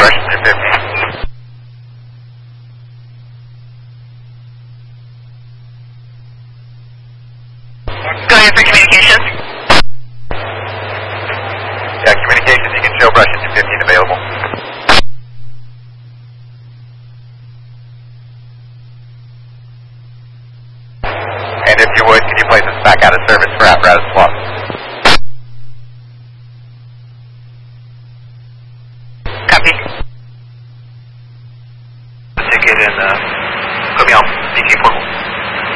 Russian 250. Go ahead for communications. Yeah, communications, you can show Russian 215 available. And if you would, can you place us back out of service for apparatus swap? Copy. The ticket and put me on BT portable.